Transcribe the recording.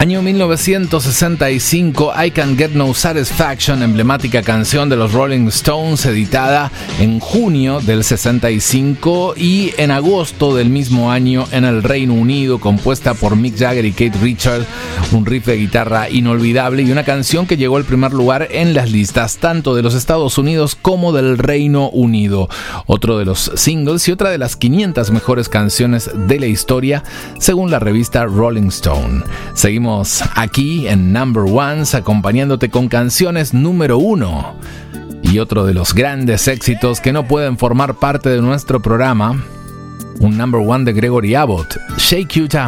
Año 1965, I Can't Get No Satisfaction, emblemática canción de los Rolling Stones, editada en junio del 65 y en agosto del mismo año en el Reino Unido, compuesta por Mick Jagger y Keith Richards, un riff de guitarra inolvidable y una canción que llegó al primer lugar en las listas tanto de los Estados Unidos como del Reino Unido. Otro de los singles y otra de las 500 mejores canciones de la historia, según la revista Rolling Stone. Seguimos aquí en Number Ones acompañándote con canciones número 1 y otro de los grandes éxitos que no pueden formar parte de nuestro programa, un Number One de Gregory Abbott, Shake You Down.